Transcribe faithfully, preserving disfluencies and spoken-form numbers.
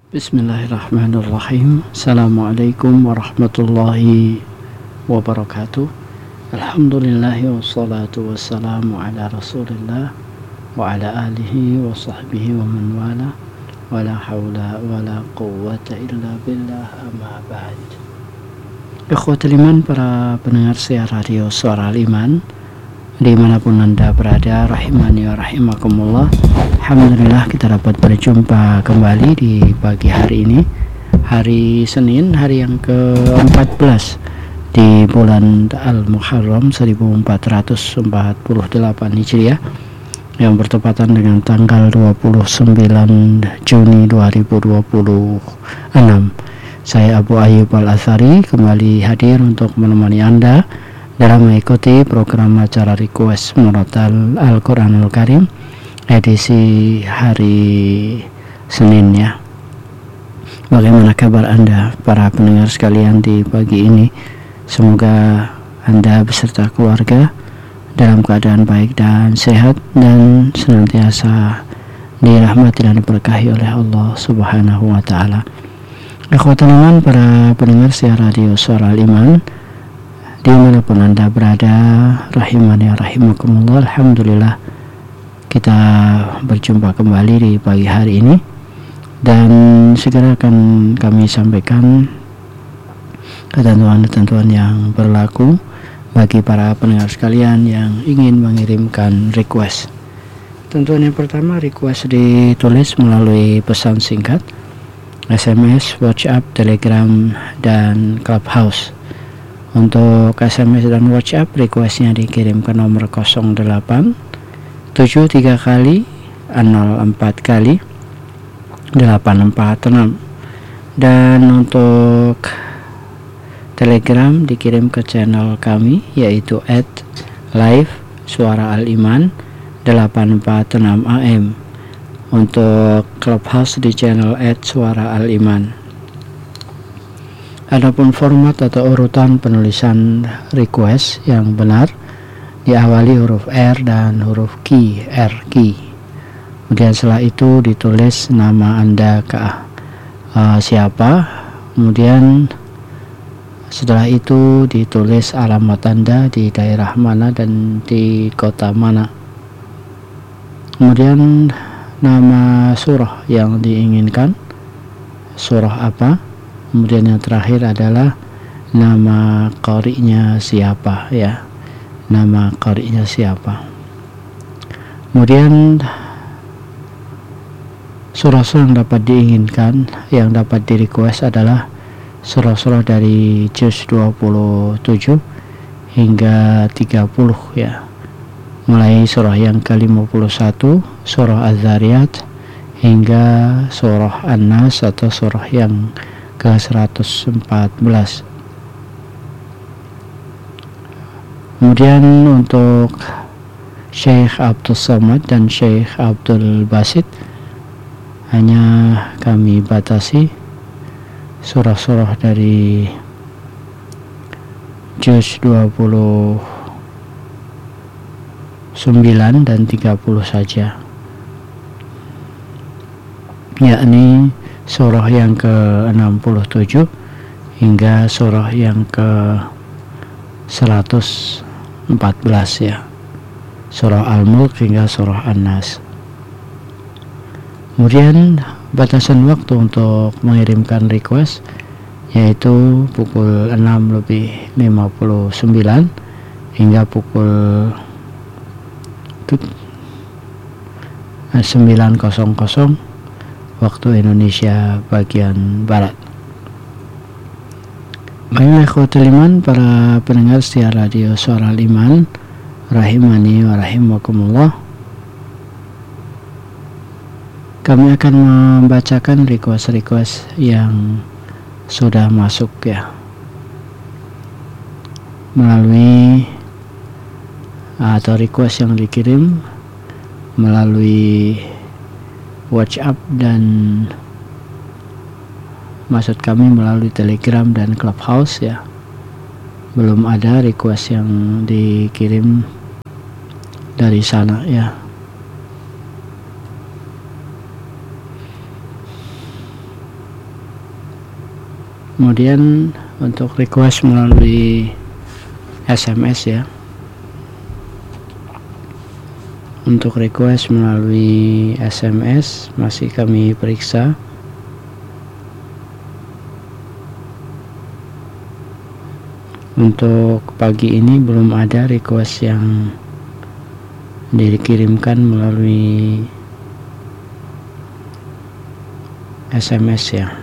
Bismillahirrahmanirrahim. Assalamualaikum warahmatullahi wabarakatuh. Alhamdulillahi wassalatu wassalamu ala rasulillah wa ala alihi wa sahbihi wa man wala wa la hawla wa la quwwata illa billah, amma ba'd. Ikhwatul iman, para pendengar siar radio Suara Al-Iman dimanapun anda berada, rahimani wa rahimakumullah. Alhamdulillah kita dapat berjumpa kembali di pagi hari ini, hari Senin, hari yang ke empat belas di bulan Al-Muharram seribu empat ratus empat puluh delapan Hijriah, yang bertepatan dengan tanggal dua puluh sembilan Juni dua ribu dua puluh enam. Saya Abu Ayyub Al-Athari kembali hadir untuk menemani anda dalam mengikuti program acara request murotal Al-Quranul Karim edisi hari Senin ya. Bagaimana kabar anda para pendengar sekalian di pagi ini? Semoga anda beserta keluarga dalam keadaan baik dan sehat dan senantiasa dirahmati dan diberkahi oleh Allah Subhanahu wa taala. Ikhwatul iman, para pendengar siar radio Suara Al-Iman dimanapun anda berada, rahimani rahimakumullah. Alhamdulillah kita berjumpa kembali di pagi hari ini, dan segera akan kami sampaikan ketentuan-ketentuan yang berlaku bagi para pendengar sekalian yang ingin mengirimkan request. Tentuan yang pertama, request ditulis melalui pesan singkat, S M S, WhatsApp, Telegram, dan Clubhouse. Untuk S M S dan WhatsApp, requestnya dikirim ke nomor nol delapan tujuh tiga kali nol empat kali delapan empat enam, dan untuk Telegram dikirim ke channel kami yaitu at live suara al-iman delapan empat enam A M. Untuk Clubhouse di channel at suara al-iman. Adapun format atau urutan penulisan request yang benar diawali huruf R dan huruf Q, R Q. Kemudian setelah itu ditulis nama anda ke uh, siapa. Kemudian setelah itu ditulis alamat anda di daerah mana dan di kota mana. Kemudian nama surah yang diinginkan, surah apa. Kemudian yang terakhir adalah nama qari'nya siapa ya. Nama qari'nya siapa. Kemudian surah-surah yang dapat diinginkan, yang dapat di request adalah surah-surah dari juz dua puluh tujuh hingga tiga puluh ya. Mulai surah yang ke lima puluh satu, surah Az-Zariyat, hingga surah An-Nas atau surah yang ke seratus empat belas. Kemudian untuk Syekh Abdul Somad dan Syekh Abdul Basit hanya kami batasi surah-surah dari juz dua puluh sembilan dan tiga puluh saja, yakni surah yang ke enam puluh tujuh hingga surah yang ke seratus empat belas ya. Surah Al-Mulk hingga surah An-Nas. Kemudian batasan waktu untuk mengirimkan request yaitu pukul enam lebih lima puluh sembilan hingga pukul sembilan waktu Indonesia bagian Barat. Baiklah ikhwatul iman, para pendengar setia radio Suara Al-Iman, rahimani wa rahimakumullah. Kami akan membacakan request-request yang sudah masuk ya, melalui atau request yang dikirim melalui WhatsApp dan maksud kami melalui Telegram dan Clubhouse ya. Belum ada request yang dikirim dari sana ya. Kemudian untuk request melalui S M S ya, untuk request melalui S M S masih kami periksa. Untuk pagi ini belum ada request yang dikirimkan melalui S M S ya.